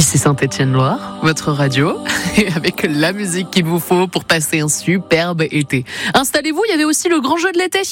C'est Saint-Étienne-Loire, votre radio, et avec la musique qu'il vous faut pour passer un superbe été. Installez-vous, il y avait aussi le grand jeu de l'été.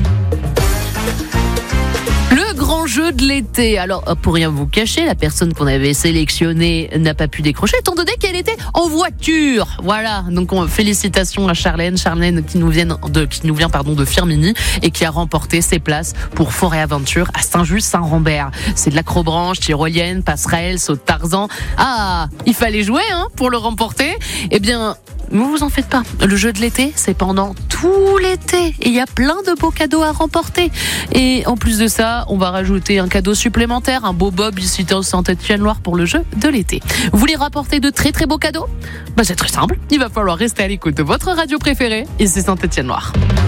Le grand jeu de l'été. Alors, pour rien vous cacher, la personne qu'on avait sélectionnée n'a pas pu décrocher, étant donné qu'elle était en voiture. Voilà. Donc, félicitations à Charlène qui nous vient de Firminy et qui a remporté ses places pour Forêt Aventure à Saint-Just-Saint-Rambert. C'est de l'acrobranche, tyrolienne, passerelle, saut de Tarzan. Ah, il fallait jouer, pour le remporter. Eh bien, ne vous en faites pas. Le jeu de l'été, c'est pendant tout l'été. Et il y a plein de beaux cadeaux à remporter. Et en plus de ça, on va rajouter un cadeau supplémentaire, un beau bob ici dans Saint-Étienne-Loire pour le jeu de l'été. Vous voulez rapporter de très très beaux cadeaux ? C'est très simple. Il va falloir rester à l'écoute de votre radio préférée. Et c'est Saint-Étienne-Loire.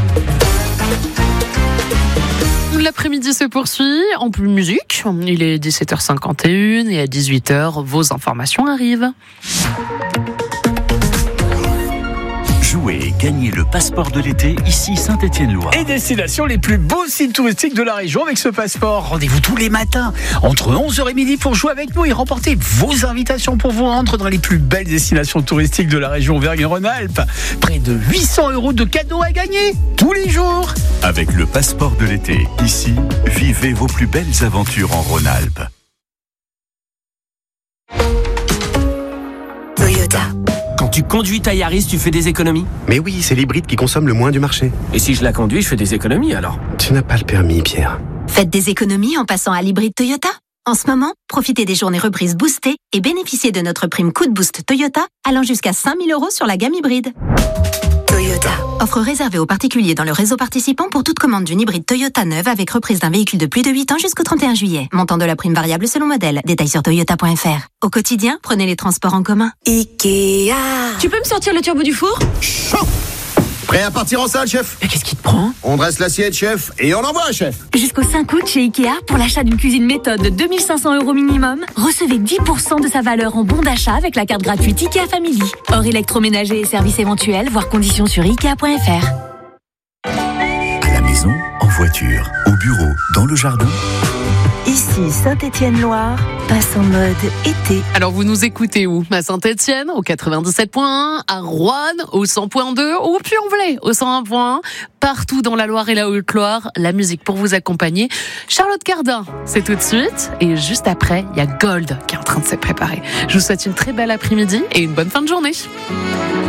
L'après-midi se poursuit en plus musique. Il est 17h51 et à 18h, vos informations arrivent. Jouez et gagnez le passeport de l'été, ici Saint-Étienne-Loire. Et destination les plus beaux sites touristiques de la région avec ce passeport. Rendez-vous tous les matins entre 11h et midi pour jouer avec nous et remporter vos invitations pour vous rendre dans les plus belles destinations touristiques de la région Auvergne-Rhône-Alpes. Près de 800 € de cadeaux à gagner tous les jours. Avec le passeport de l'été, ici, vivez vos plus belles aventures en Rhône-Alpes. Toyota. Quand tu conduis ta Yaris, tu fais des économies ? Mais oui, c'est l'hybride qui consomme le moins du marché. Et si je la conduis, je fais des économies alors ? Tu n'as pas le permis, Pierre. Faites des économies en passant à l'hybride Toyota. En ce moment, profitez des journées reprises boostées et bénéficiez de notre prime Coup de Boost Toyota allant jusqu'à 5 000 € sur la gamme hybride. Toyota. Offre réservée aux particuliers dans le réseau participant pour toute commande d'une hybride Toyota neuve avec reprise d'un véhicule de plus de 8 ans jusqu'au 31 juillet. Montant de la prime variable selon modèle. Détails sur toyota.fr. Au quotidien, prenez les transports en commun. Ikea. Tu peux me sortir le turbo du four ? Chaud. Prêt à partir en salle, chef ? Mais qu'est-ce qui te prend ? On dresse l'assiette, chef, et on envoie, chef. Jusqu'au 5 août chez Ikea, pour l'achat d'une cuisine méthode de 2 500 € minimum, recevez 10% de sa valeur en bon d'achat avec la carte gratuite Ikea Family. Hors électroménager et services éventuels, voir conditions sur Ikea.fr. À la maison, en voiture, au bureau, dans le jardin. Ici Saint-Étienne-Loire, passe en mode été. Alors vous nous écoutez où ? À Saint-Étienne au 97.1, à Roanne au 100.2 ou Puy-en-Velay au 101.1. Partout dans la Loire et la Haute-Loire, la musique pour vous accompagner. Charlotte Cardin, c'est tout de suite. Et juste après, il y a Gold qui est en train de se préparer. Je vous souhaite une très belle après-midi et une bonne fin de journée.